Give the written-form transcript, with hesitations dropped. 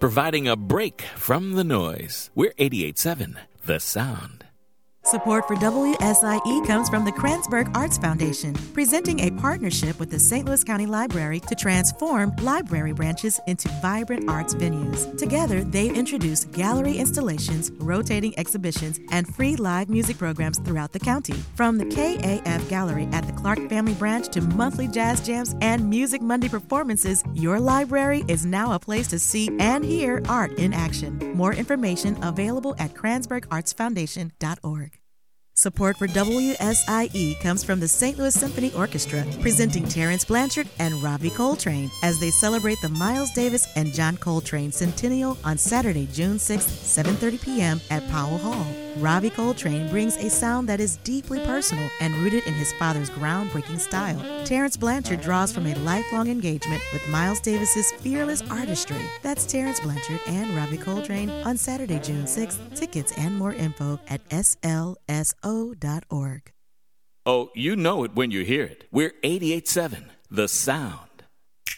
providing a break from the noise. We're 88.7 The Sound. Support for WSIE comes from the Kranzberg Arts Foundation, presenting a partnership with the St. Louis County Library to transform library branches into vibrant arts venues. Together, they've introduced gallery installations, rotating exhibitions, and free live music programs throughout the county. From the KAF Gallery at the Clark Family Branch to monthly jazz jams and Music Monday performances, your library is now a place to see and hear art in action. More information available at KranzbergArtsFoundation.org. Support for WSIE comes from the St. Louis Symphony Orchestra, presenting Terrence Blanchard and Ravi Coltrane as they celebrate the Miles Davis and John Coltrane Centennial on Saturday, June 6th, 7:30 p.m. at Powell Hall. Ravi Coltrane brings a sound that is deeply personal and rooted in his father's groundbreaking style. Terrence Blanchard draws from a lifelong engagement with Miles Davis's fearless artistry. That's Terrence Blanchard and Ravi Coltrane on Saturday, June 6th. Tickets and more info at slso.org. Oh, you know it when you hear it. We're 88.7 The Sound.